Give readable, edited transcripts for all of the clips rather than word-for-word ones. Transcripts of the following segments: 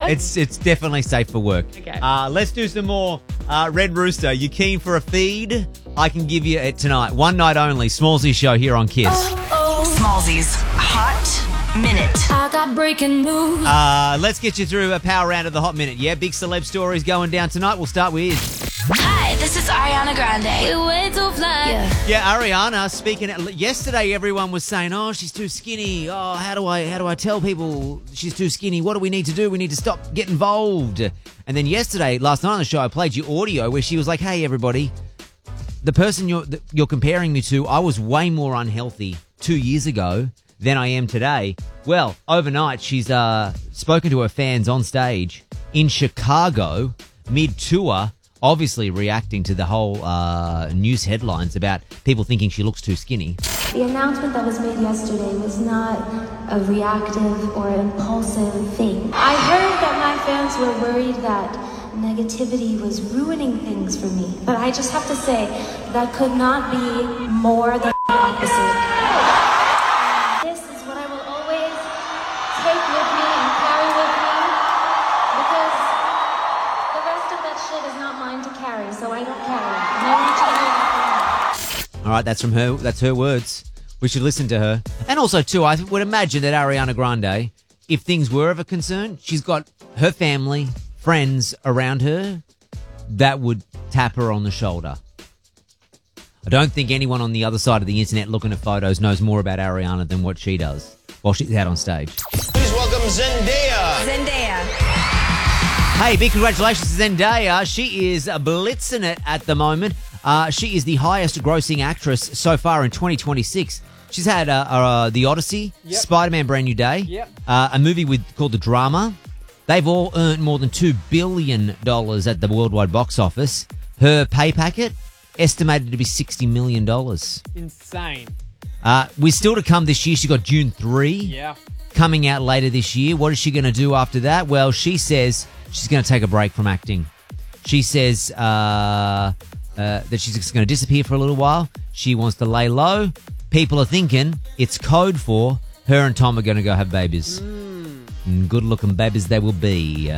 It's definitely safe for work. Okay. Let's do some more Red Rooster. You keen for a feed? I can give you it tonight. One night only. Smallzy Show here on Kiss. Smallzy's Hot Minute. I got breaking news. Let's get you through a power round of the Hot Minute. Yeah, big celeb stories going down tonight. We'll start with... Hi, this is Ariana Grande. We're way too fly. Yeah, Ariana speaking. Yesterday, everyone was saying, "Oh, she's too skinny. Oh, how do I tell people she's too skinny? What do we need to do? We need to stop, get involved." And then last night on the show, I played you audio where she was like, "Hey, everybody, the person you're comparing me to, I was way more unhealthy 2 years ago than I am today." Well, overnight, she's spoken to her fans on stage in Chicago mid-tour. Obviously reacting to the whole news headlines about people thinking she looks too skinny. The announcement that was made yesterday was not a reactive or impulsive thing. I heard that my fans were worried that negativity was ruining things for me. But I just have to say, that could not be more than the opposite. This is what I will always take with me and carry with me, because the rest of that shit is not mine to carry, so I don't carry it. And I want you to know that from me. All right, that's from her. That's her words. We should listen to her. And also, too, I would imagine that Ariana Grande, if things were of a concern, she's got her family, friends around her that would tap her on the shoulder. I don't think anyone on the other side of the internet looking at photos knows more about Ariana than what she does while she's out on stage. Please welcome Zendaya. Hey, big congratulations to Zendaya. She is blitzing it at the moment. She is the highest grossing actress so far in 2026. She's had The Odyssey, Spider-Man Brand New Day, a movie called The Drama. They've all earned more than $2 billion at the worldwide box office. Her pay packet, estimated to be $60 million. Insane. We're still to come this year. She got Dune 3 coming out later this year. What is she going to do after that? Well, she says she's going to take a break from acting. She says that she's just going to disappear for a little while. She wants to lay low. People are thinking it's code for her and Tom are going to go have babies. And good-looking babies they will be.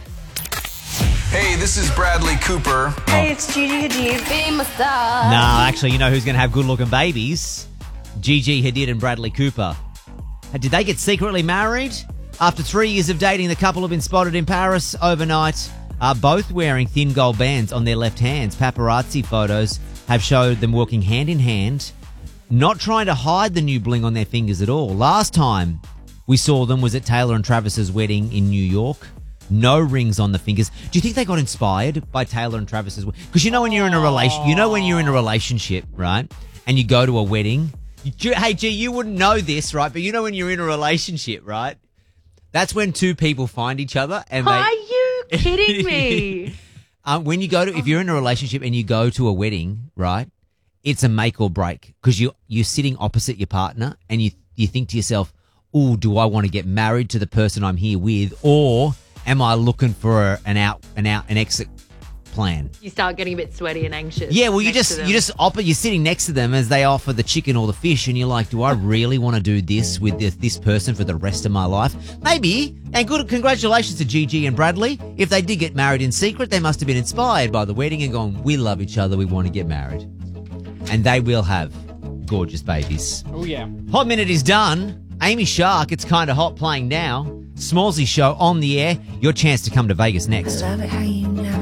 Hey, this is Bradley Cooper. Hey, it's Gigi Hadid. Famous star. No, actually, you know who's going to have good-looking babies? Gigi Hadid and Bradley Cooper. Did they get secretly married? After 3 years of dating, the couple have been spotted in Paris overnight, both wearing thin gold bands on their left hands. Paparazzi photos have showed them walking hand in hand, not trying to hide the new bling on their fingers at all. Last time we saw them was at Taylor and Travis's wedding in New York. No rings on the fingers. Do you think they got inspired by Taylor and Travis's wedding? Because you know when you're in a relationship, right? And you go to a wedding. Hey, G, you wouldn't know this, right? But you know when you're in a relationship, right? That's when two people find each other and they... Are you kidding me? When you if you're in a relationship and you go to a wedding, right? It's a make or break because you're sitting opposite your partner and you think to yourself, "Oh, do I want to get married to the person I'm here with, or am I looking for an exit plan?" You start getting a bit sweaty and anxious. Yeah, well, you're sitting next to them as they offer the chicken or the fish, and you're like, "Do I really want to do this with this person for the rest of my life?" Maybe. And congratulations to Gigi and Bradley. If they did get married in secret, they must have been inspired by the wedding and gone, "We love each other. We want to get married," and they will have gorgeous babies. Oh yeah. Hot Minute is done. Amy Shark, It's Kinda Hot playing now. Smallzy Show on the air. Your chance to come to Vegas next. Love it how you